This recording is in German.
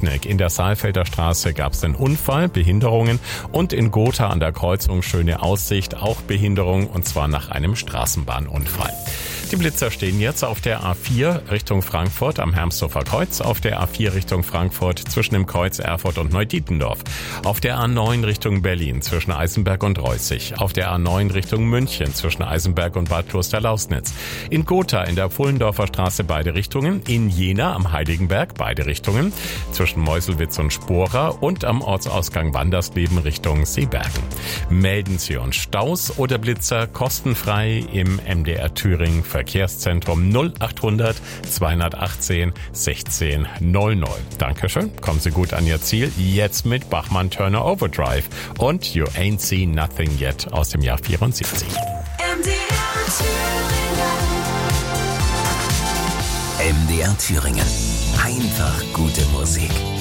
Technik. In der Saalfelder Straße gab es einen Unfall, Behinderungen und in Gotha an der Kreuzung Schöne Aussicht auch Behinderung und zwar nach einem Straßenbahnunfall. Die Blitzer stehen jetzt auf der A4 Richtung Frankfurt am Hermsdorfer Kreuz, auf der A4 Richtung Frankfurt zwischen dem Kreuz Erfurt und Neudietendorf, auf der A9 Richtung Berlin zwischen Eisenberg und Reußig, auf der A9 Richtung München zwischen Eisenberg und Bad Klosterlausnitz, in Gotha in der Pfullendorfer Straße beide Richtungen, in Jena am Heiligenberg beide Richtungen, zwischen Meuselwitz und Spora und am Ortsausgang Wandersleben Richtung Seebergen. Melden Sie uns Staus oder Blitzer kostenfrei im MDR Thüringen Verkehrszentrum 0800 218 16 00. Dankeschön, kommen Sie gut an Ihr Ziel. Jetzt mit Bachmann Turner Overdrive und You Ain't Seen Nothing Yet aus dem Jahr 74. MDR Thüringen. Einfach gute Musik.